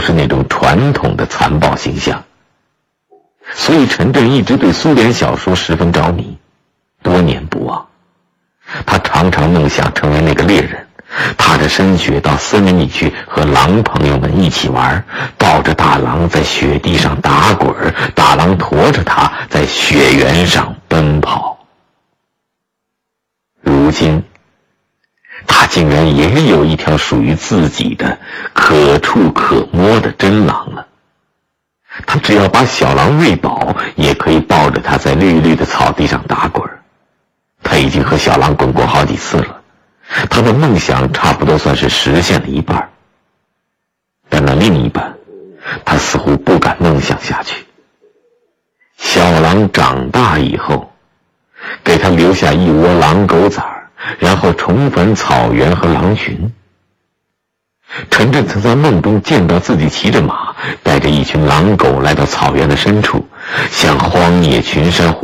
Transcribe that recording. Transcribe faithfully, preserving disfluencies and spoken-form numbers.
是那种传统的残暴形象。所以陈震一直对苏联小说十分着迷，多年不忘。他常常梦想成为那个猎人，踏着深雪到森林里去和狼朋友们一起玩，抱着大狼在雪地上打滚，大狼驮着他在雪原上奔跑。如今他竟然也有一条属于自己的可触可摸的真狼了。他只要把小狼喂饱，也可以抱着它在绿绿的草地上打滚。他已经和小狼滚过好几次了，他的梦想差不多算是实现了一半。但那另一半，他似乎不敢梦想下去。小狼长大以后，给他留下一窝狼狗崽儿，然后重返草原和狼群。陈震曾在梦中见到自己骑着马，带着一群狼狗来到草原的深处，向荒野群山